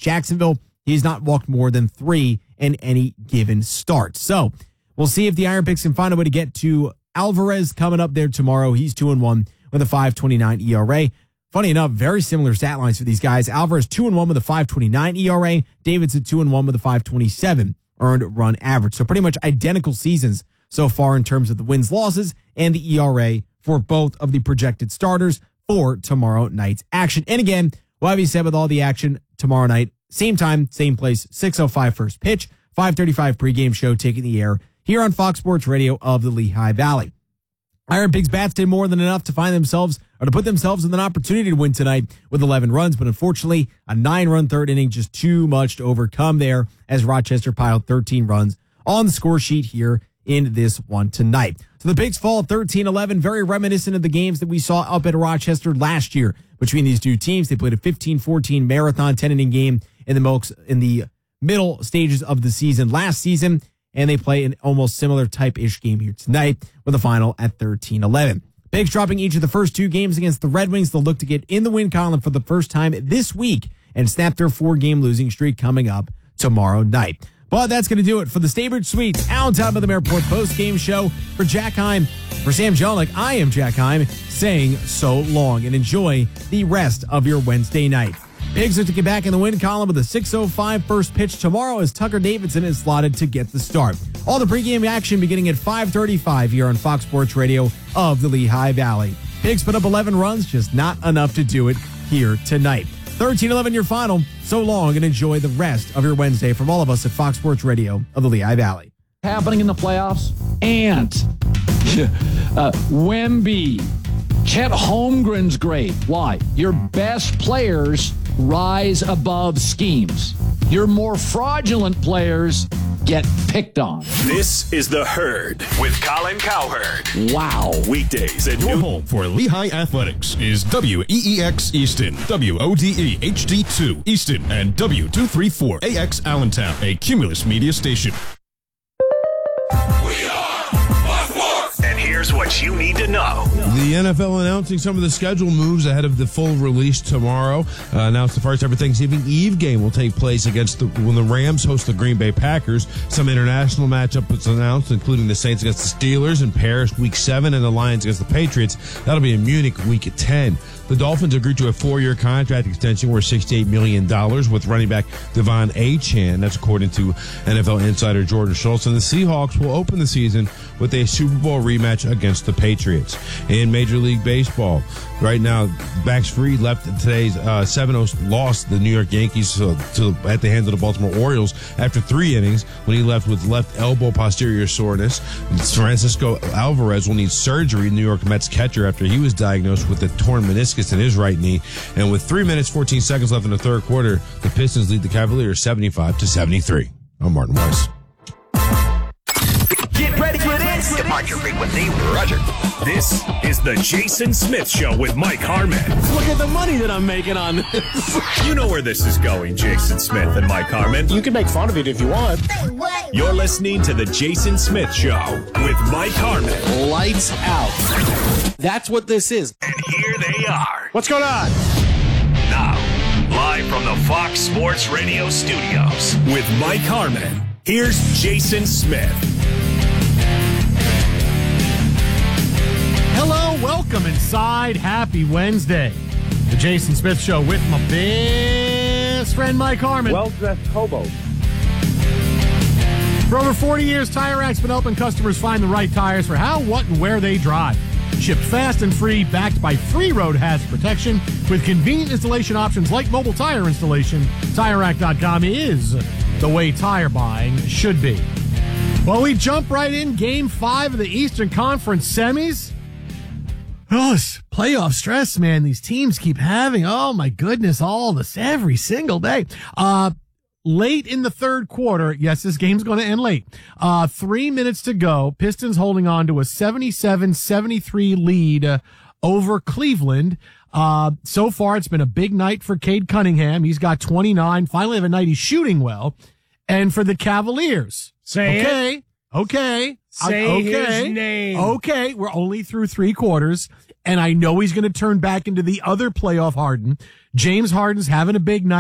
Jacksonville, he's not walked more than 3 in any given start. So we'll see if the Iron Picks can find a way to get to Alvarez coming up there tomorrow. He's 2-1 with a 5.29 ERA. Funny enough, very similar stat lines for these guys. Alvarez 2-1 with a 5.29 ERA. Davidson 2-1 with a 5.27 earned run average. So pretty much identical seasons so far in terms of the wins, losses, and the ERA for both of the projected starters for tomorrow night's action. And again, we'll have you said with all the action tomorrow night, same time, same place, 6:05 first pitch, 5:35 pregame show taking the air here on Fox Sports Radio of the Lehigh Valley. Iron Pigs bats did more than enough to find themselves or to put themselves with an opportunity to win tonight with 11 runs, but unfortunately, a 9-run third inning, just too much to overcome there as Rochester piled 13 runs on the score sheet here in this one tonight. So the Pigs fall 13-11, very reminiscent of the games that we saw up at Rochester last year between these two teams. They played a 15-14 marathon 10-inning game in the middle stages of the season last season, and they play an almost similar type-ish game here tonight with a final at 13-11. Pigs dropping each of the first 2 games against the Red Wings. They'll look to get in the win column for the first time this week and snap their 4-game losing streak coming up tomorrow night. But that's going to do it for the Staybridge Suites Allentown Midland Airport post-game show. For Jack Heim, for Sam Jelinek, I am Jack Heim saying so long and enjoy the rest of your Wednesday night. Pigs are to get back in the win column with a 6:05 first pitch tomorrow as Tucker Davidson is slotted to get the start. All the pregame action beginning at 5:35 here on Fox Sports Radio of the Lehigh Valley. Pigs put up 11 runs, just not enough to do it here tonight. 13-11 your final. So long and enjoy the rest of your Wednesday from all of us at Fox Sports Radio of the Lehigh Valley. Happening in the playoffs, and Wemby. Chet Holmgren's great. Why? Your best players rise above schemes. Your more fraudulent players get picked on. This is The Herd with Colin Cowherd. Wow. Weekdays at Your noon. home for Lehigh Athletics is WEEX Easton, WODE HD2 Easton, and W234AX Allentown, a Cumulus Media station. And here's what you need to know. The NFL announcing some of the schedule moves ahead of the full release tomorrow. Announced the first ever Thanksgiving Eve game will take place when the Rams host the Green Bay Packers. Some international matchups announced, including the Saints against the Steelers in Paris week 7 and the Lions against the Patriots. That'll be in Munich week 10. The Dolphins agreed to a 4-year contract extension worth $68 million with running back Devon Achane. That's according to NFL insider Jordan Schultz. And the Seahawks will open the season with a Super Bowl rematch against the Patriots. In Major League Baseball, right now, Max Fried left today's 7-0 loss to the New York Yankees at the hands of the Baltimore Orioles after 3 innings when he left with left elbow posterior soreness. Francisco Alvarez will need surgery, New York Mets catcher, after he was diagnosed with a torn meniscus in his right knee. And with 3 minutes, 14 seconds left in the third quarter, the Pistons lead the Cavaliers 75-73. I'm Martin Weiss. Get ready for this. Departure frequency, Roger. This is the Jason Smith Show with Mike Harmon. Look at the money that I'm making on this. You know where this is going, Jason Smith and Mike Harmon. You can make fun of it if you want. You're listening to the Jason Smith Show with Mike Harmon. Lights out. That's what this is. And here they are. What's going on? Now, live from the Fox Sports Radio studios with Mike Harmon. Here's Jason Smith. Hello, welcome inside. Happy Wednesday. The Jason Smith Show with my best friend Mike Harmon. Well-dressed hobo. For over 40 years, Tire Rack's been helping customers find the right tires for how, what, and where they drive. Shipped fast and free, backed by free road hazard protection with convenient installation options like mobile tire installation. TireRack.com is the way tire buying should be. Well, we jump right in. Game 5 of the Eastern Conference semis. Oh, it's playoff stress, man. These teams keep having, oh my goodness, all this every single day. Late in the third quarter, yes, this game's going to end late. 3 minutes to go. Pistons holding on to a 77-73 lead over Cleveland. So far, it's been a big night for Cade Cunningham. He's got 29. Finally have a night he's shooting well. And for the Cavaliers. Say Okay. Say his name. Okay. We're only through 3 quarters. And I know he's going to turn back into the other playoff Harden. James Harden's having a big night.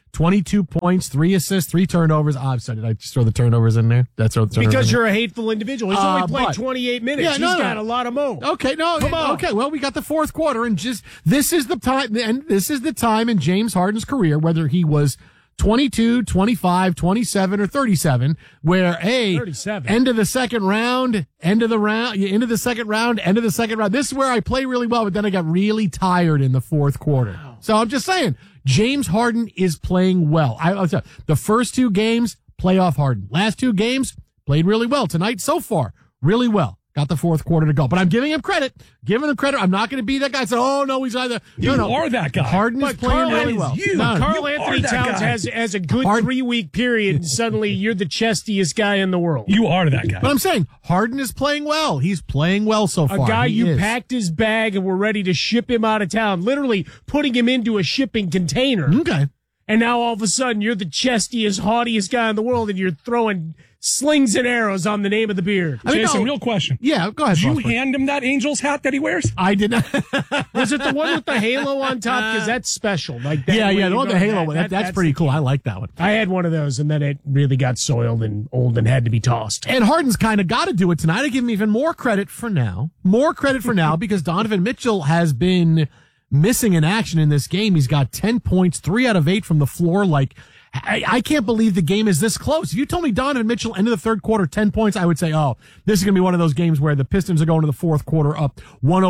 22 points, 3 assists, 3 turnovers. I'm sorry, did I just throw the turnovers in there? That's what Because you're a hateful individual. He's only played but- 28 minutes. Yeah, He's no. got a lot of mo. Okay, no, Come on. okay. Well, we got the fourth quarter, and this is the time, and this is the time in James Harden's career, whether he was 22, 25, 27, or 37, where 37. end of the second round, end of the second round. This is where I play really well, but then I got really tired in the fourth quarter. So I'm just saying, James Harden is playing well. I'll tell you, the first 2 games, playoff Harden. Last 2 games, played really well. Tonight, so far, really well. Got the fourth quarter to go. But I'm giving him credit. I'm not going to be that guy. So, oh, no, he's either. You are that guy. Harden is playing really well. Carl Anthony Towns has a good 3-week period, and suddenly you're the chestiest guy in the world. You are that guy. But I'm saying, Harden is playing well. He's playing well so far. A guy He you is. packed his bag and were ready to ship him out of town, literally putting him into a shipping container. Okay. And now all of a sudden you're the chestiest, haughtiest guy in the world, and you're throwing slings and arrows on the name of the beard. Jason, real question. Yeah, go ahead. Did you Boss. hand him that Angels hat that he wears? I did not. Was it the one with the halo on top? Because that's special. Like that, Yeah, when the you one go with the halo. that- That's pretty cool. I like that one. I had one of those, and then it really got soiled and old and had to be tossed. And Harden's kind of got to do it tonight. I give him even more credit for now. Because Donovan Mitchell has been missing in action in this game. He's got 10 points, 3 out of 8 from the floor. Like, I can't believe the game is this close. If you told me Donovan Mitchell into the third quarter, 10 points, I would say, oh, this is going to be one of those games where the Pistons are going to the fourth quarter up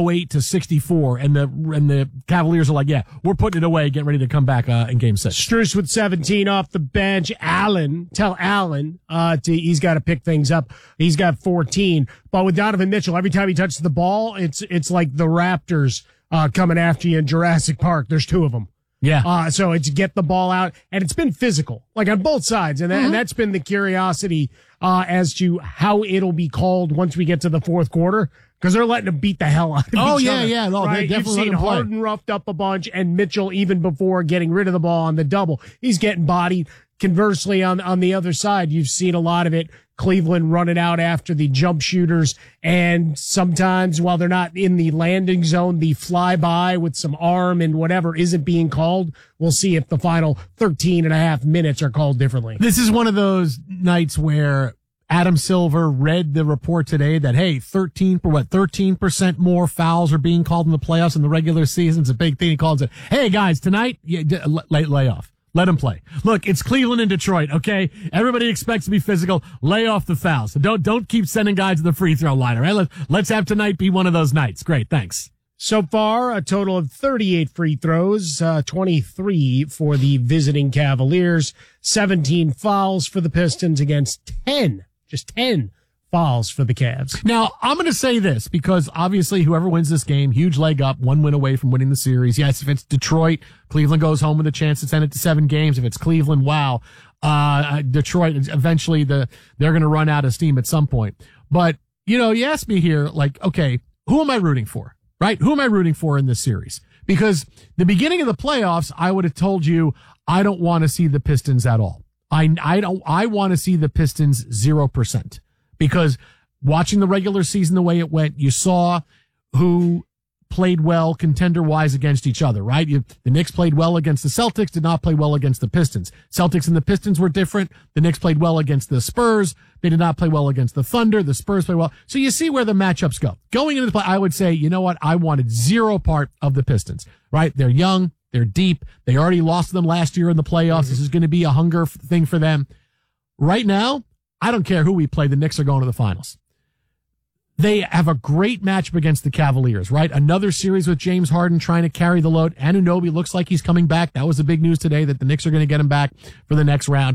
108-64, and the Cavaliers are like, yeah, we're putting it away, getting ready to come back in game 6. Strus with 17 off the bench. Tell Allen he's got to pick things up. He's got 14. But with Donovan Mitchell, every time he touches the ball, it's like the Raptors coming after you in Jurassic Park. There's 2 of them. Yeah. So it's get the ball out, and it's been physical, like on both sides, and that's been the curiosity as to how it'll be called once we get to the fourth quarter, because they're letting them beat the hell out of each other. No, right? they definitely You've let seen them play. Harden roughed up a bunch, and Mitchell, even before getting rid of the ball on the double, he's getting bodied. Conversely, on the other side, you've seen a lot of it. Cleveland running out after the jump shooters, and sometimes while they're not in the landing zone, the flyby with some arm and whatever isn't being called. We'll see if the final 13 and a half minutes are called differently. This is one of those nights where Adam Silver read the report today that, hey, 13% more fouls are being called in the playoffs in the regular season. It's a big thing. He calls it, hey, guys, tonight, lay off. Let them play. Look, it's Cleveland and Detroit, okay? Everybody expects to be physical. Lay off the fouls. So don't keep sending guys to the free throw line, all right? Let's have tonight be one of those nights. Great, thanks. So far, a total of 38 free throws, 23 for the visiting Cavaliers, 17 fouls for the Pistons against 10 fouls for the Cavs. Now, I'm going to say this because obviously whoever wins this game, huge leg up, 1 win away from winning the series. Yes, if it's Detroit, Cleveland goes home with a chance to send it to 7 games. If it's Cleveland, wow. Detroit, eventually they're going to run out of steam at some point. But, you asked me here, like, okay, who am I rooting for? Right? Who am I rooting for in this series? Because the beginning of the playoffs, I would have told you, I don't want to see the Pistons at all. I want to see the Pistons 0%. Because watching the regular season the way it went, you saw who played well contender-wise against each other, right? The Knicks played well against the Celtics, did not play well against the Pistons. Celtics and the Pistons were different. The Knicks played well against the Spurs. They did not play well against the Thunder. The Spurs played well. So you see where the matchups go. Going into the play, I would say, you know what? I wanted 0 part of the Pistons, right? They're young. They're deep. They already lost them last year in the playoffs. This is going to be a hunger thing for them. Right now, I don't care who we play. The Knicks are going to the finals. They have a great matchup against the Cavaliers, right? Another series with James Harden trying to carry the load. Anunoby looks like he's coming back. That was the big news today that the Knicks are going to get him back for the next round.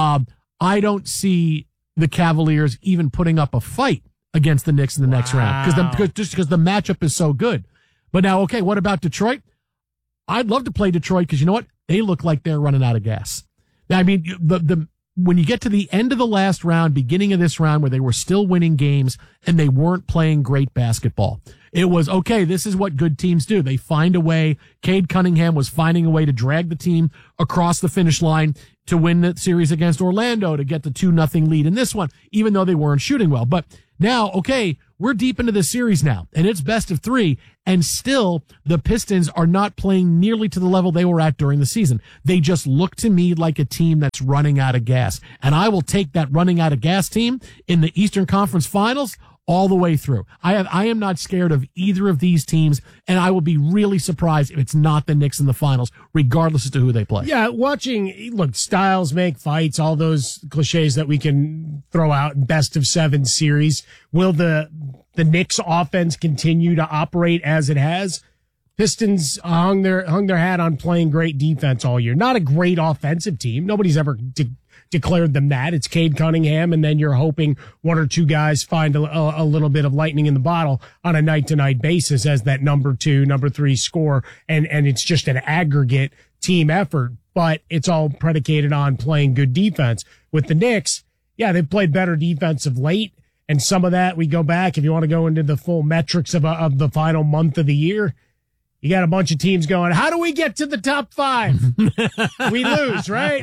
I don't see the Cavaliers even putting up a fight against the Knicks in the next round because the matchup is so good. But now, okay, what about Detroit? I'd love to play Detroit because you know what? They look like they're running out of gas. I mean, when you get to the end of the last round, beginning of this round, where they were still winning games and they weren't playing great basketball, It was, okay, this is what good teams do. They find a way. Cade Cunningham was finding a way to drag the team across the finish line to win the series against Orlando, to get the 2-0 lead in this one, even though they weren't shooting well. But now, okay, we're deep into the series now, and it's best of 3, and still the Pistons are not playing nearly to the level they were at during the season. They just look to me like a team that's running out of gas. And I will take that running out of gas team in the Eastern Conference Finals all the way through. I am not scared of either of these teams, and I will be really surprised if it's not the Knicks in the finals, regardless as to who they play. Yeah, look, styles make fights, all those cliches that we can throw out in best of 7 series. Will the Knicks offense continue to operate as it has? Pistons hung their hat on playing great defense all year. Not a great offensive team. Nobody's ever declared them that. It's Cade Cunningham, and then you're hoping one or two guys find a little bit of lightning in the bottle on a night-to-night basis as that number 2, number 3 scorer, and it's just an aggregate team effort, but it's all predicated on playing good defense. With the Knicks, yeah, they've played better defense of late, and some of that, we go back, if you want to go into the full metrics of the final month of the year, you got a bunch of teams going, how do we get to the top 5? We lose, right?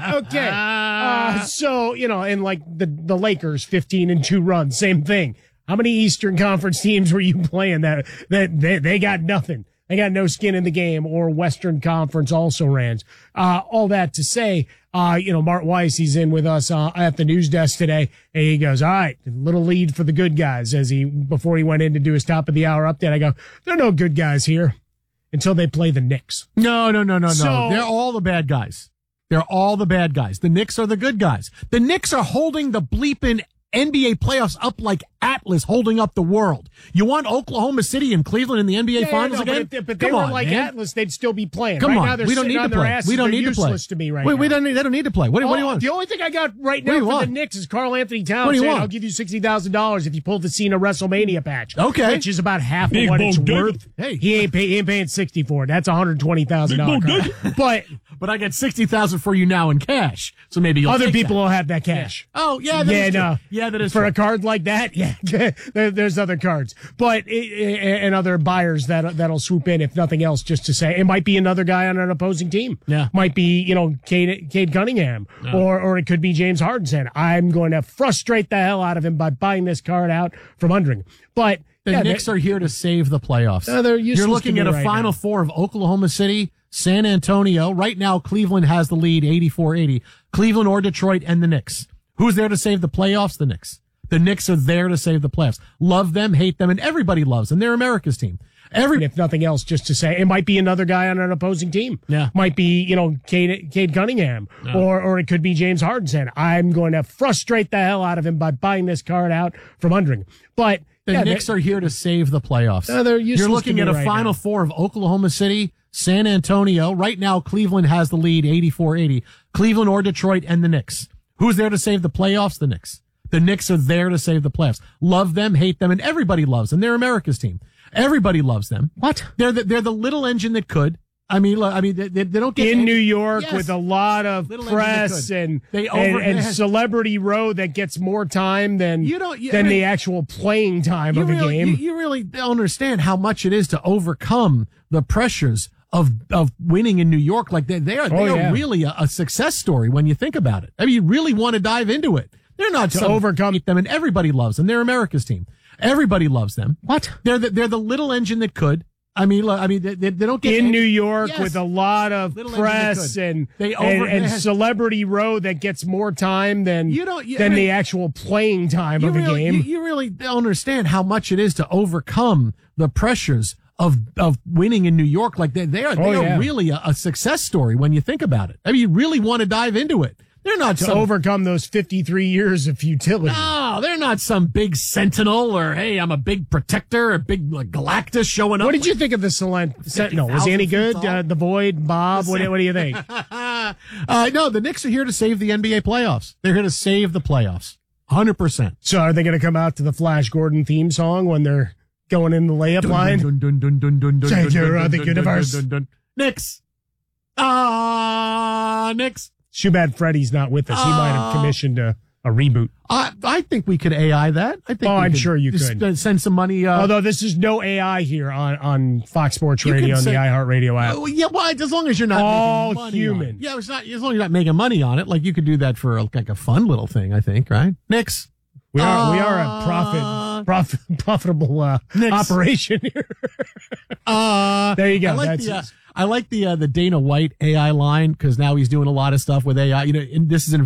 Okay. So, and like the Lakers, 15-2 run, same thing. How many Eastern Conference teams were you playing that they got nothing? They got no skin in the game, or Western Conference also rans. All that to say, Mart Weiss, he's in with us at the news desk today, and he goes, all right, little lead for the good guys before he went in to do his top of the hour update. I go, there are no good guys here until they play the Knicks. No. They're all the bad guys. They're all the bad guys. The Knicks are the good guys. The Knicks are holding the bleeping NBA playoffs up like Atlas holding up the world. You want Oklahoma City and Cleveland in the NBA Finals again? But they were like man. Atlas, they'd still be playing. Come right on, now, they're we don't need to play. We don't need to play. To me right Wait, now. they don't need to play. What do you want? The only thing I got right now for the Knicks is Karl Anthony Towns saying, I'll give you $60,000 if you pull the Cena WrestleMania patch. Okay. Which is about half of what it's worth. Hey. He ain't paying 60 for it. That's $120,000. But I get $60,000 for you now in cash. So maybe you'll other people will have that cash. Yeah. Oh, yeah. That is for true. a card like that, yeah. There's other cards, but and other buyers that'll swoop in if nothing else, just to say it might be another guy on an opposing team. Yeah, might be Cade Cunningham, or it could be James Harden saying, I'm going to frustrate the hell out of him by buying this card out from under him. But the Knicks are here to save the playoffs. You're looking at a Final Four of Oklahoma City, San Antonio. Right now, Cleveland has the lead, 84-80. Cleveland or Detroit and the Knicks. Who's there to save the playoffs? The Knicks. The Knicks are there to save the playoffs. Love them, hate them, and everybody loves them. They're America's team. And if nothing else, just to say, it might be another guy on an opposing team. Yeah. Might be, Cade Cunningham, or it could be James Harden saying, I'm going to frustrate the hell out of him by buying this card out from under him. But the Knicks are here to save the playoffs. You're looking at a Final Four of Oklahoma City, San Antonio. Right now, Cleveland has the lead, 84-80. Cleveland or Detroit and the Knicks. Who's there to save the playoffs? The Knicks. The Knicks are there to save the playoffs. Love them, hate them, and everybody loves them. They're America's team. Everybody loves them. What? They're the little engine that could. I mean, they don't get in New York with a lot of press and celebrity row that gets more time than the actual playing time of a game. You really don't understand how much it is to overcome the pressures of winning in New York. Like they are really a success story when you think about it. I mean, you really want to dive into it. They're not to overcome them, and everybody loves them. They're America's team. Everybody loves them. What? They're the little engine that could. I mean, they don't get in New York with a lot of press and celebrity row that gets more time than the actual playing time of a game. You really don't understand how much it is to overcome the pressures of winning in New York. Like they are really a success story when you think about it. I mean, you really want to dive into it. They're not to overcome those 53 years of futility. No, they're not some big sentinel or, hey, I'm a big protector, a big Galactus showing up. What did you think of the Sentinel? Was he any good? The Void, Bob, what do you think? No, the Knicks are here to save the NBA playoffs. They're here to save the playoffs. 100%. So are they going to come out to the Flash Gordon theme song when they're going in the layup line? Savior of the universe. Knicks. Knicks. Too bad Freddie's not with us. He might have commissioned a A reboot. I think we could AI that. I think. I'm sure you just, could. send some money. Although this is no AI here on Fox Sports Radio and the iHeartRadio app. Oh, yeah, well, as long as you're not all making money human. on it. Yeah, it's not. As long as you're not making money on it, like you could do that for like a fun little thing. I think, right? Nix. We are a profitable operation here. There you go. I like the Dana White AI line because now he's doing a lot of stuff with AI. And this is an